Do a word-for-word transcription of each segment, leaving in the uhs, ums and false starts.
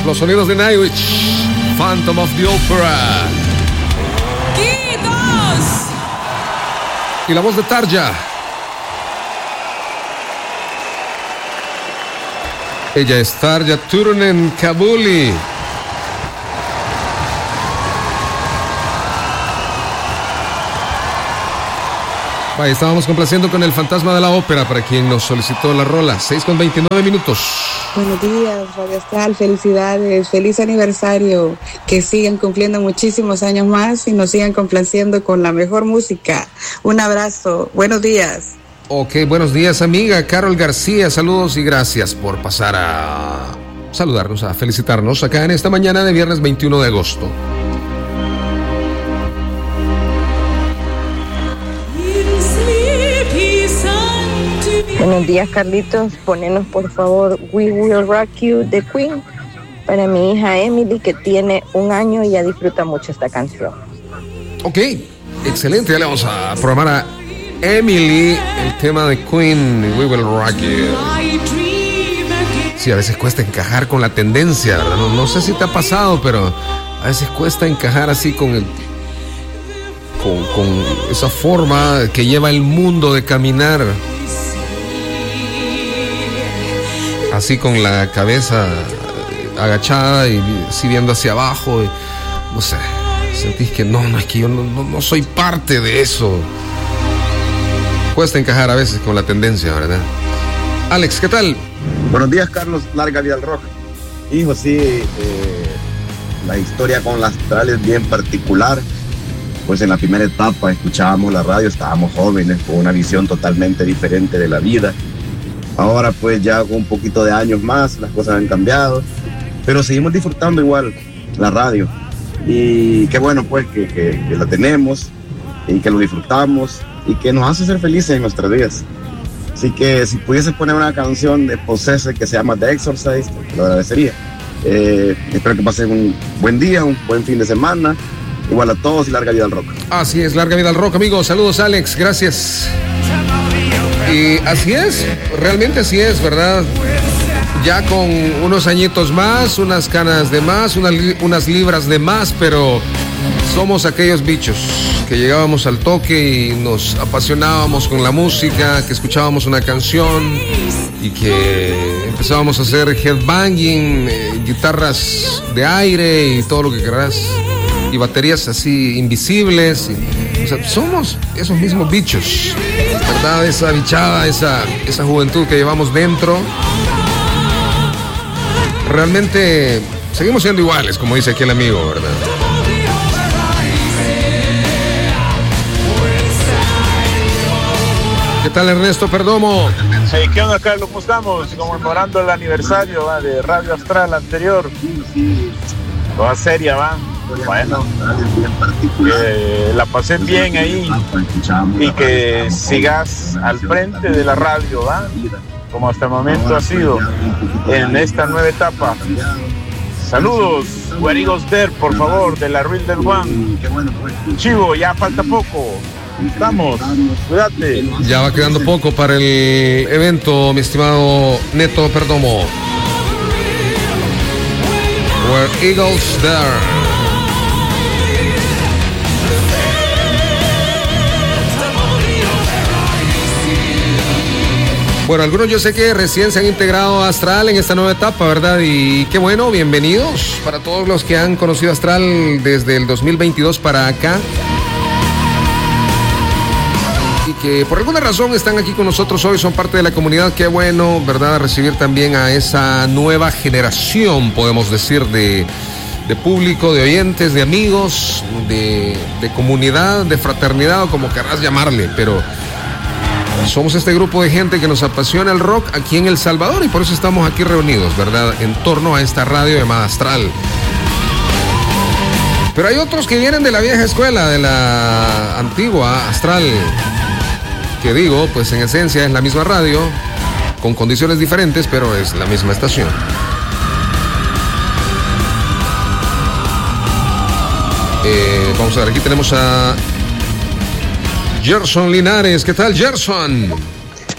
Los sonidos de Nightwish, Phantom of the Opera. ¡Quitos! Y la voz de Tarja. Ella es Tarja Turunen Kabuli. Vaya, estábamos complaciendo con el Fantasma de la Ópera para quien nos solicitó la rola. seis con veintinueve minutos. Buenos días, Radio Astral, felicidades, feliz aniversario, que sigan cumpliendo muchísimos años más y nos sigan complaciendo con la mejor música. Un abrazo, buenos días. Ok, buenos días, amiga Carol García, saludos y gracias por pasar a saludarnos, a felicitarnos acá en esta mañana de viernes veintiuno de agosto. Buenos días, Carlitos. Ponenos por favor We Will Rock You de Queen para mi hija Emily, que tiene un año y ya disfruta mucho esta canción. Ok, excelente. Ya le vamos a programar a Emily el tema de Queen, We Will Rock You. Sí, a veces cuesta encajar con la tendencia, ¿verdad? No, no sé si te ha pasado, pero a veces cuesta encajar así con el con, con esa forma que lleva el mundo de caminar. Así con la cabeza agachada y así viendo hacia abajo. Y, no sé, sentís que no, no es que yo no, no, no soy parte de eso. Cuesta encajar a veces con la tendencia, ¿verdad? Alex, ¿qué tal? Buenos días, Carlos. Larga vida al rock. Hijo, sí, eh, la historia con la Astral es bien particular. Pues en la primera etapa escuchábamos la radio, estábamos jóvenes, con una visión totalmente diferente de la vida. Ahora pues ya con un poquito de años más, las cosas han cambiado, pero seguimos disfrutando igual la radio. Y qué bueno pues que, que, que la tenemos y que lo disfrutamos y que nos hace ser felices en nuestras vidas. Así que si pudiese poner una canción de Possessed que se llama The Exorcist, lo agradecería. Eh, espero que pasen un buen día, un buen fin de semana. Igual a todos y larga vida al rock. Así es, larga vida al rock, amigos. Saludos, Alex, gracias. Y así es, realmente así es, ¿verdad? Ya con unos añitos más, unas canas de más, unas, unas libras de más, pero somos aquellos bichos que llegábamos al toque y nos apasionábamos con la música, que escuchábamos una canción y que empezábamos a hacer headbanging, eh, guitarras de aire y todo lo que querrás, y baterías así invisibles. Y, o sea, somos esos mismos bichos, ¿verdad? Esa bichada, esa, esa juventud que llevamos dentro. Realmente seguimos siendo iguales, como dice aquí el amigo, ¿verdad? ¿Qué tal, Ernesto Perdomo? Hey, ¿qué onda, Carlos? ¿Cómo estamos? Conmemorando el aniversario, ¿va? De Radio Astral anterior. Toda seria, va. Bueno, que la pasé bien ahí y que sigas al frente de la radio, ¿va? Como hasta el momento ha sido en esta nueva etapa. Saludos, Where Eagles There, por favor, de la Real del One. Chivo, ya falta poco. Estamos, cuídate. Ya va quedando poco para el evento, mi estimado Neto Perdomo. Where Eagles There. Bueno, algunos yo sé que recién se han integrado a Astral en esta nueva etapa, ¿verdad? Y qué bueno, bienvenidos para todos los que han conocido Astral desde el dos mil veintidós para acá y que por alguna razón están aquí con nosotros hoy, son parte de la comunidad. Qué bueno, ¿verdad? Recibir también a esa nueva generación, podemos decir, de, de público, de oyentes, de amigos, de, de comunidad, de fraternidad o como querrás llamarle, pero somos este grupo de gente que nos apasiona el rock aquí en El Salvador y por eso estamos aquí reunidos, ¿verdad? En torno a esta radio llamada Astral. Pero hay otros que vienen de la vieja escuela, de la antigua Astral, que digo, pues en esencia es la misma radio, con condiciones diferentes, pero es la misma estación. Eh, vamos a ver, aquí tenemos a Gerson Linares. ¿Qué tal, Gerson?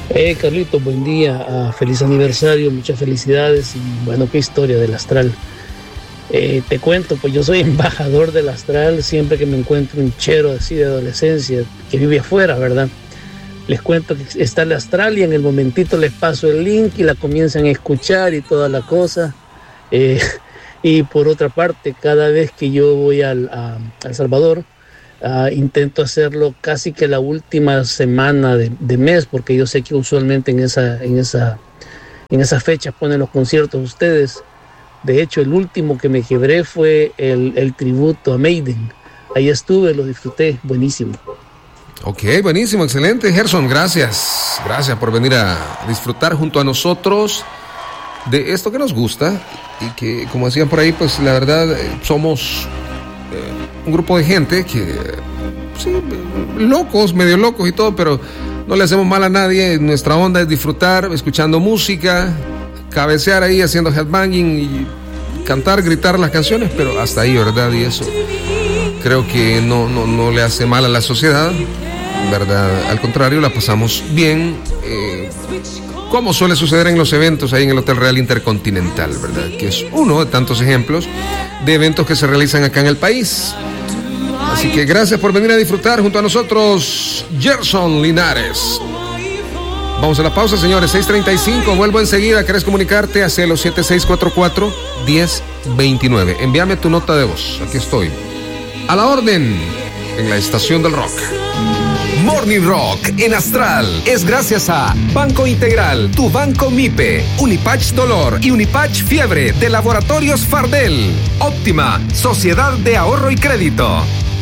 Eh, Carlito, buen día, uh, feliz aniversario, muchas felicidades y bueno, qué historia del Astral. Eh, te cuento, pues yo soy embajador del Astral, siempre que me encuentro un chero así de adolescencia que vive afuera, ¿verdad? Les cuento que está el Astral y en el momentito les paso el link y la comienzan a escuchar y toda la cosa. Eh, y por otra parte, cada vez que yo voy al, a, a El Salvador, Uh, intento hacerlo casi que la última semana de, de mes, porque yo sé que usualmente en esa, en esa, en esa fecha ponen los conciertos ustedes. De hecho, el último que me quebré fue el, el tributo a Maiden. Ahí estuve, lo disfruté, buenísimo. Ok, buenísimo, excelente, Gerson, gracias. Gracias por venir a disfrutar junto a nosotros de esto que nos gusta y que, como decían por ahí, pues la verdad somos un grupo de gente que, sí, locos, medio locos y todo, pero no le hacemos mal a nadie. Nuestra onda es disfrutar, escuchando música, cabecear ahí, haciendo headbanging y cantar, gritar las canciones, pero hasta ahí, ¿verdad? Y eso creo que no, no, no le hace mal a la sociedad, ¿verdad? Al contrario, la pasamos bien, eh, como suele suceder en los eventos ahí en el Hotel Real Intercontinental, ¿verdad? Que es uno de tantos ejemplos de eventos que se realizan acá en el país. Así que gracias por venir a disfrutar junto a nosotros, Gerson Linares. Vamos a la pausa, señores, seis treinta y cinco, vuelvo enseguida. ¿Querés comunicarte? Hacelo siete seis cuatro cuatro, uno cero dos nueve. Envíame tu nota de voz, aquí estoy, a la orden, en la estación del rock. Morning Rock en Astral es gracias a Banco Integral, tu banco MIPE, Unipatch Dolor y Unipatch Fiebre de Laboratorios Fardel, Óptima, Sociedad de Ahorro y Crédito.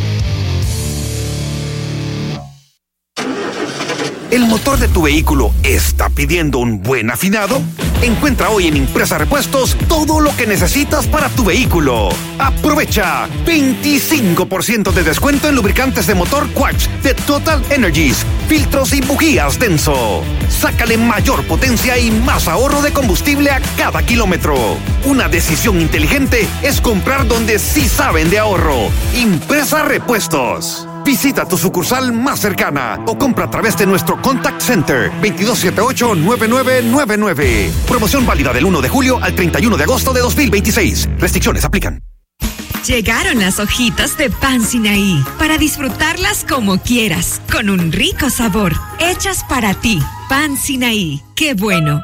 ¿El motor de tu vehículo está pidiendo un buen afinado? Encuentra hoy en Impresa Repuestos todo lo que necesitas para tu vehículo. Aprovecha veinticinco por ciento de descuento en lubricantes de motor Quatch de Total Energies, filtros y bujías Denso. Sácale mayor potencia y más ahorro de combustible a cada kilómetro. Una decisión inteligente es comprar donde sí saben de ahorro. Impresa Repuestos. Visita tu sucursal más cercana o compra a través de nuestro Contact Center veintidós setenta y ocho, noventa y nueve noventa y nueve. Promoción válida del uno de julio al treinta y uno de agosto de dos mil veintiséis. Restricciones aplican. Llegaron las hojitas de pan Sinaí para disfrutarlas como quieras, con un rico sabor, hechas para ti. Pan Sinaí, qué bueno.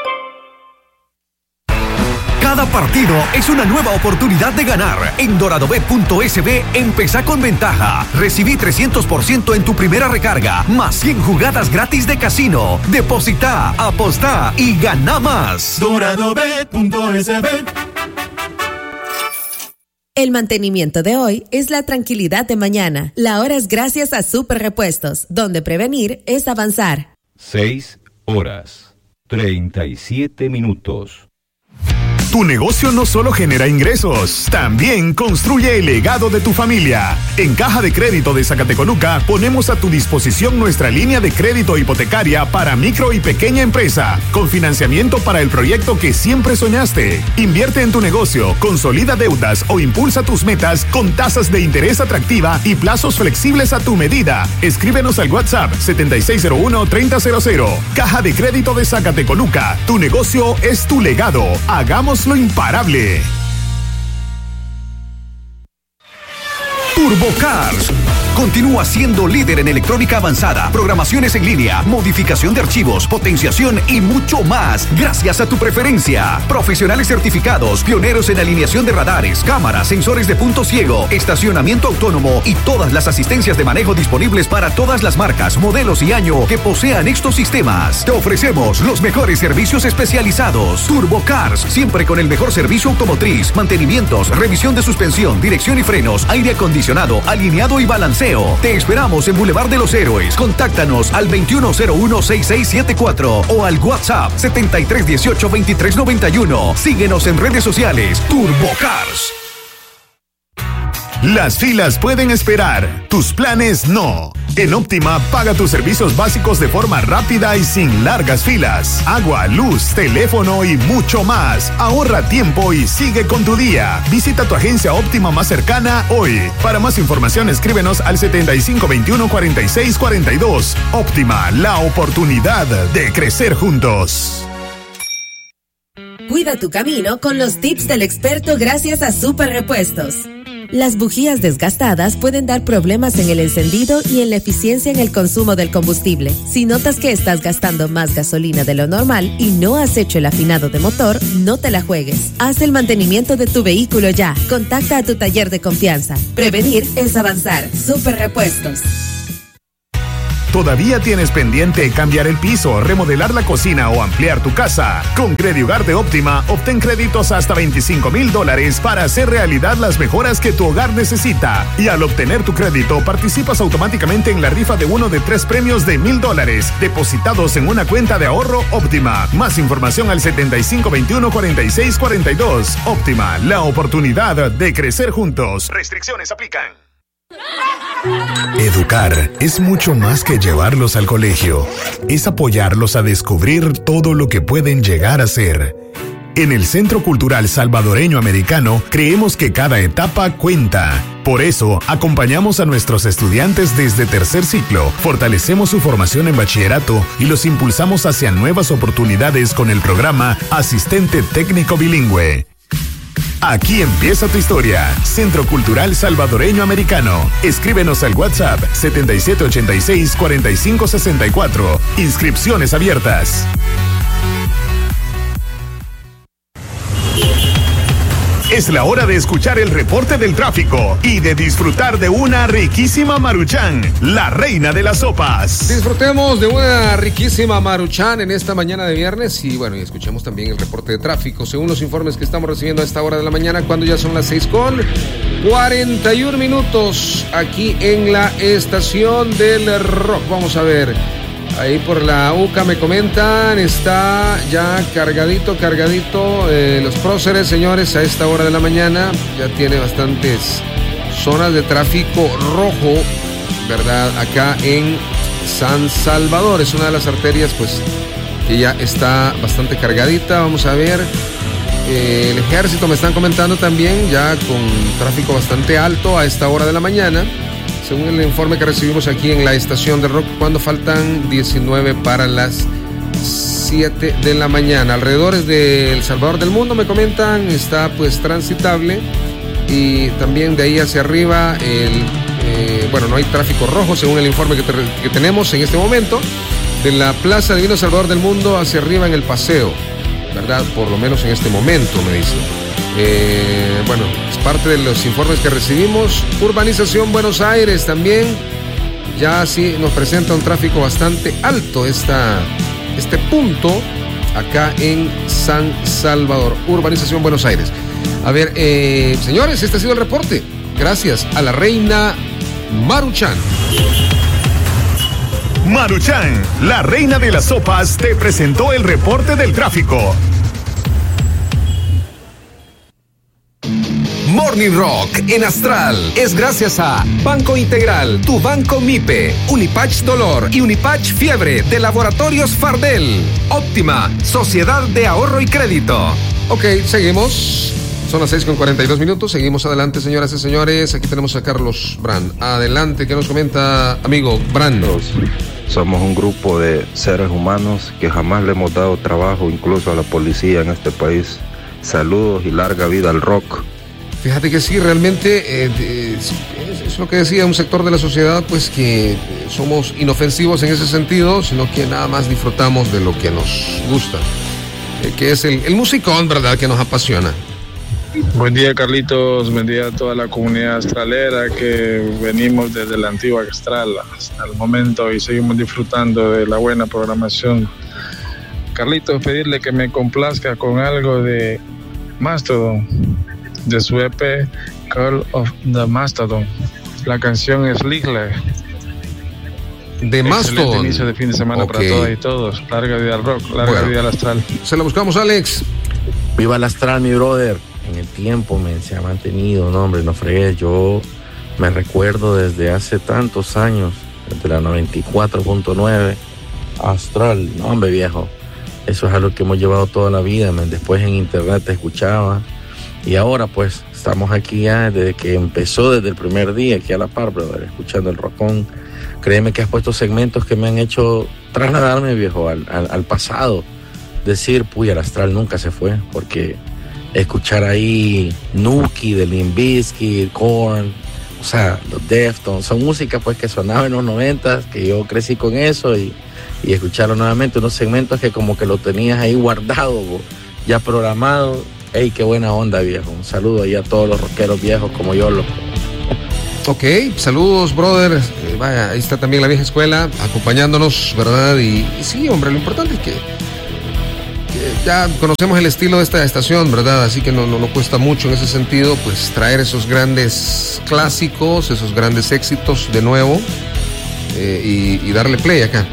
Cada partido es una nueva oportunidad de ganar. En doradobet punto es be, empezá con ventaja. Recibí trescientos por ciento en tu primera recarga, más cien jugadas gratis de casino. Depositá, apostá y gana más. doradobet punto es be. El mantenimiento de hoy es la tranquilidad de mañana. La hora es gracias a Super Repuestos, donde prevenir es avanzar. Seis horas, treinta y siete minutos. Tu negocio no solo genera ingresos, también construye el legado de tu familia. En Caja de Crédito de Zacatecoluca ponemos a tu disposición nuestra línea de crédito hipotecaria para micro y pequeña empresa, con financiamiento para el proyecto que siempre soñaste. Invierte en tu negocio, consolida deudas o impulsa tus metas con tasas de interés atractiva y plazos flexibles a tu medida. Escríbenos al WhatsApp setenta y seis cero uno, treinta cero cero. Caja de Crédito de Zacatecoluca. Tu negocio es tu legado. Hagamos lo imparable. TurboCars continúa siendo líder en electrónica avanzada, programaciones en línea, modificación de archivos, potenciación y mucho más, gracias a tu preferencia. Profesionales certificados, pioneros en alineación de radares, cámaras, sensores de punto ciego, estacionamiento autónomo y todas las asistencias de manejo disponibles para todas las marcas, modelos y año que posean estos sistemas. Te ofrecemos los mejores servicios especializados. TurboCars, siempre con el mejor servicio automotriz, mantenimientos, revisión de suspensión, dirección y frenos, aire acondicionado, alineado y balanceo. Te esperamos en Boulevard de los Héroes. Contáctanos al veintiuno cero uno, sesenta y seis setenta y cuatro o al WhatsApp setenta y tres dieciocho, veintitrés noventa y uno. Síguenos en redes sociales. TurboCars. Las filas pueden esperar, tus planes no. En Óptima, paga tus servicios básicos de forma rápida y sin largas filas. Agua, luz, teléfono y mucho más. Ahorra tiempo y sigue con tu día. Visita tu agencia Óptima más cercana hoy. Para más información, escríbenos al setenta y cinco veintiuno cuarenta y seis cuarenta y dos. Óptima, la oportunidad de crecer juntos. Cuida tu camino con los tips del experto gracias a Super Repuestos. Las bujías desgastadas pueden dar problemas en el encendido y en la eficiencia en el consumo del combustible. Si notas que estás gastando más gasolina de lo normal y no has hecho el afinado de motor, no te la juegues. Haz el mantenimiento de tu vehículo ya. Contacta a tu taller de confianza. Prevenir es avanzar. Super Repuestos. ¿Todavía tienes pendiente cambiar el piso, remodelar la cocina o ampliar tu casa? Con Credihogar de Óptima, obtén créditos hasta veinticinco mil dólares para hacer realidad las mejoras que tu hogar necesita. Y al obtener tu crédito, participas automáticamente en la rifa de uno de tres premios de mil dólares, depositados en una cuenta de ahorro Óptima. Más información al setenta y cinco veintiuno cuarenta y seis cuarenta y dos. Óptima, la oportunidad de crecer juntos. Restricciones aplican. Educar es mucho más que llevarlos al colegio. Es apoyarlos a descubrir todo lo que pueden llegar a ser. En el Centro Cultural Salvadoreño Americano creemos que cada etapa cuenta. Por eso, acompañamos a nuestros estudiantes desde tercer ciclo, fortalecemos su formación en bachillerato y los impulsamos hacia nuevas oportunidades con el programa Asistente Técnico Bilingüe. Aquí empieza tu historia. Centro Cultural Salvadoreño Americano. Escríbenos al WhatsApp setenta y siete ochenta y seis cuarenta y cinco sesenta y cuatro. Inscripciones abiertas. Es la hora de escuchar el reporte del tráfico y de disfrutar de una riquísima Maruchan, la reina de las sopas. Disfrutemos de una riquísima Maruchan en esta mañana de viernes y bueno, y escuchemos también el reporte de tráfico según los informes que estamos recibiendo a esta hora de la mañana, cuando ya son las seis con cuarenta y un minutos aquí en la estación del rock. Vamos a ver. Ahí por la U C A me comentan, está ya cargadito, cargadito eh, los próceres, señores, a esta hora de la mañana. Ya tiene bastantes zonas de tráfico rojo, ¿verdad? Acá en San Salvador, es una de las arterias, pues, que ya está bastante cargadita. Vamos a ver, eh, el ejército me están comentando también, ya con tráfico bastante alto a esta hora de la mañana. Según el informe que recibimos aquí en la estación de rock, cuando faltan diecinueve para las siete de la mañana. Alrededores de El Salvador del Mundo, me comentan, está pues transitable. Y también de ahí hacia arriba, el, eh, bueno, no hay tráfico rojo, según el informe que, te, que tenemos en este momento. De la Plaza Divino Salvador del Mundo hacia arriba en el paseo, ¿verdad? Por lo menos en este momento, me dicen. Eh, bueno, es parte de los informes que recibimos. Urbanización Buenos Aires también, ya sí nos presenta un tráfico bastante alto esta, este punto acá en San Salvador. Urbanización Buenos Aires. A ver, eh, señores, este ha sido el reporte. Gracias a la reina Maruchan. Maruchan, la reina de las sopas, te presentó el reporte del tráfico. Morning Rock en Astral es gracias a Banco Integral, tu banco MIPE, Unipatch Dolor y Unipatch Fiebre de Laboratorios Fardel. Óptima, Sociedad de Ahorro y Crédito. Ok, seguimos. Son las seis con cuarenta y dos minutos. Seguimos adelante, señoras y señores. Aquí tenemos a Carlos Brand. Adelante, ¿qué nos comenta, amigo Brand? Somos un grupo de seres humanos que jamás le hemos dado trabajo, incluso a la policía en este país. Saludos y larga vida al rock. Fíjate que sí, realmente eh, es, es lo que decía, un sector de la sociedad pues que eh, somos inofensivos en ese sentido, sino que nada más disfrutamos de lo que nos gusta, eh, que es el, el musicón, ¿verdad?, que nos apasiona. Buen día, Carlitos, buen día a toda la comunidad astralera que venimos desde la antigua Astral hasta el momento y seguimos disfrutando de la buena programación. Carlitos, pedirle que me complazca con algo de Mastodon, de su E P Call of the Mastodon. La canción es Ligler. De Mastodon. Excelente inicio de fin de semana, okay, para todas y todos. Larga vida al rock, larga bueno, vida al astral. Se la buscamos, Alex. Viva el astral, mi brother. En el tiempo, men, se ha mantenido, no, hombre, no fregues. Yo Me recuerdo desde hace tantos años, desde la noventa y cuatro punto nueve, Astral, no hombre viejo, eso es algo que hemos llevado toda la vida, man. Después en internet te escuchaba, y ahora pues estamos aquí ya desde que empezó, desde el primer día, aquí a la par, brother, escuchando el rockón. Créeme que has puesto segmentos que me han hecho trasladarme, viejo, al, al, al pasado, decir, puya, el Astral nunca se fue, porque escuchar ahí Nuki, de Limp Bizkit, Korn, o sea, los Deftones, son música pues que sonaba en los noventas, que yo crecí con eso, y, y escucharlo nuevamente, unos segmentos que como que lo tenías ahí guardado, bo, ya programado. Ey, qué buena onda, viejo. Un saludo ahí a todos los rockeros viejos como yo. Lo... Ok, saludos, brother. Eh, vaya, ahí está también la vieja escuela acompañándonos, ¿verdad? Y, y sí, hombre, lo importante es que, que ya conocemos el estilo de esta estación, ¿verdad? Así que no, no, no cuesta mucho en ese sentido, pues traer esos grandes clásicos, esos grandes éxitos de nuevo eh, y, y darle play acá.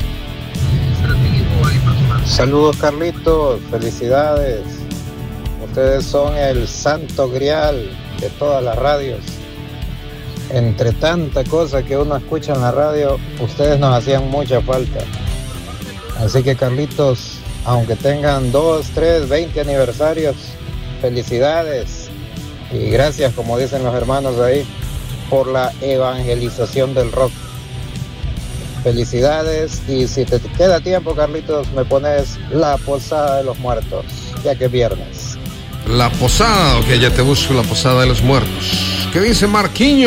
Saludos, Carlitos, felicidades. Ustedes son el santo grial de todas las radios. Entre tanta cosa que uno escucha en la radio, ustedes nos hacían mucha falta. Así que, Carlitos, aunque tengan dos, tres, veinte aniversarios, felicidades. Y gracias, como dicen los hermanos ahí, por la evangelización del rock. Felicidades, y si te queda tiempo, Carlitos, me pones La Posada de los Muertos, ya que es viernes. La Posada, ok, ya te busco La Posada de los Muertos. ¿Qué dice Marquiño?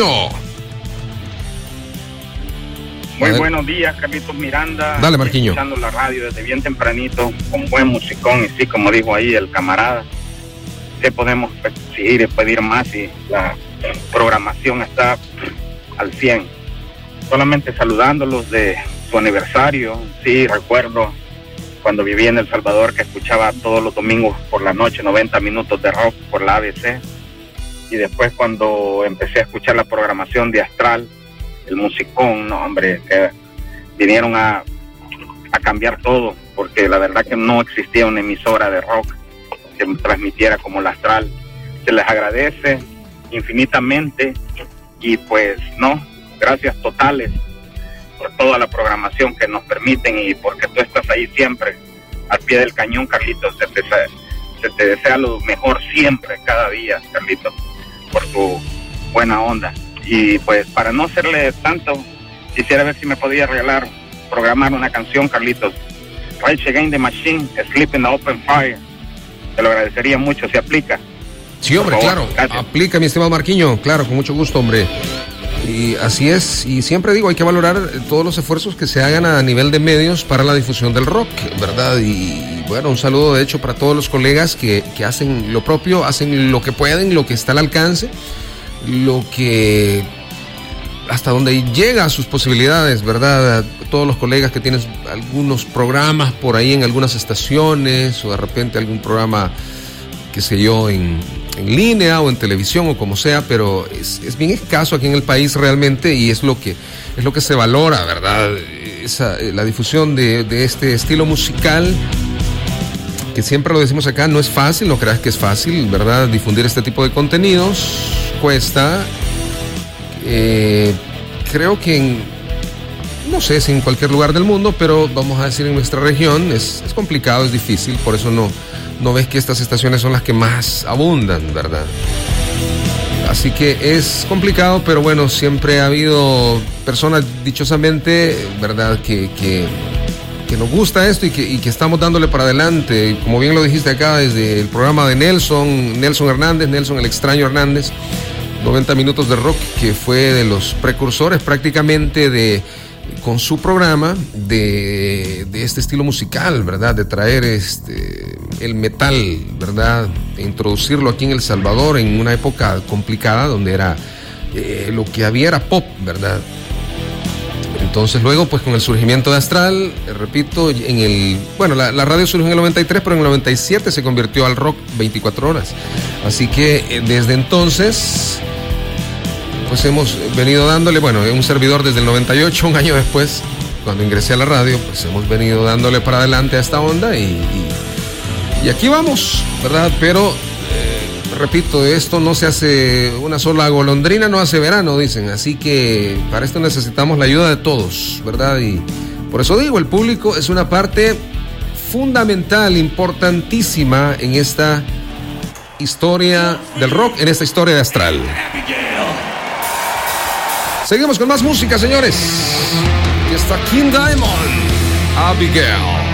Muy buenos días, Carlitos Miranda. Dale, Marquiño. Escuchando la radio desde bien tempranito, con buen musicón, y sí, como dijo ahí el camarada, que podemos exigir y pedir más y la programación está al cien. Solamente saludándolos de su aniversario. Sí, recuerdo cuando vivía en El Salvador que escuchaba todos los domingos por la noche noventa minutos de rock por la A B C, y después cuando empecé a escuchar la programación de Astral, el musicón, no hombre, que vinieron a, a cambiar todo, porque la verdad que no existía una emisora de rock que transmitiera como la Astral. Se les agradece infinitamente, y pues no, gracias totales por toda la programación que nos permiten, y porque tú estás ahí siempre al pie del cañón, Carlitos. Se te, se te desea lo mejor siempre, cada día, Carlitos, por tu buena onda. Y pues para no hacerle tanto, quisiera ver si me podía regalar, programar una canción, Carlitos. Rage Against the Machine, Sleep in the Open Fire. Te lo agradecería mucho, ¿se aplica? Sí, hombre, claro, gracias. Aplica, mi estimado Marquiño, claro, con mucho gusto, hombre. Y así es, y siempre digo, hay que valorar todos los esfuerzos que se hagan a nivel de medios para la difusión del rock, ¿verdad? Y bueno, un saludo de hecho para todos los colegas que, que hacen lo propio, hacen lo que pueden, lo que está al alcance, lo que hasta donde llega a sus posibilidades, ¿verdad? A todos los colegas que tienen algunos programas por ahí en algunas estaciones, o de repente algún programa, qué sé yo, en... en línea o en televisión o como sea, pero es, es bien escaso aquí en el país realmente, y es lo que es lo que se valora, ¿verdad? Esa, la difusión de, de este estilo musical, que siempre lo decimos acá, no es fácil, no creas que es fácil, ¿verdad? Difundir este tipo de contenidos cuesta. Eh, creo que en, no sé si en cualquier lugar del mundo, pero vamos a decir en nuestra región es, es complicado, es difícil, por eso no No ves que estas estaciones son las que más abundan, ¿verdad? Así que es complicado, pero bueno, siempre ha habido personas, dichosamente, ¿verdad? Que, que, que nos gusta esto y que, y que estamos dándole para adelante. Como bien lo dijiste acá, desde el programa de Nelson, Nelson Hernández, Nelson el Extraño Hernández, noventa minutos de rock, que fue de los precursores prácticamente de... con su programa de, de este estilo musical, ¿verdad? De traer este el metal, ¿verdad? De introducirlo aquí en El Salvador en una época complicada donde era eh, lo que había era pop, ¿verdad? Entonces luego pues con el surgimiento de Astral, eh, repito, en el, bueno, la, la radio surgió en el noventa y tres, pero en el noventa y siete se convirtió al rock veinticuatro horas. Así que eh, desde entonces pues hemos venido dándole, bueno, un servidor desde el noventa y ocho, un año después, cuando ingresé a la radio, pues hemos venido dándole para adelante a esta onda y, y, y aquí vamos, ¿verdad? Pero eh, repito, esto no se hace, una sola golondrina no hace verano, dicen, así que para esto necesitamos la ayuda de todos, ¿verdad? Y por eso digo, el público es una parte fundamental, importantísima en esta historia del rock, en esta historia de Astral. Seguimos con más música, señores. Y está King Diamond, Abigail.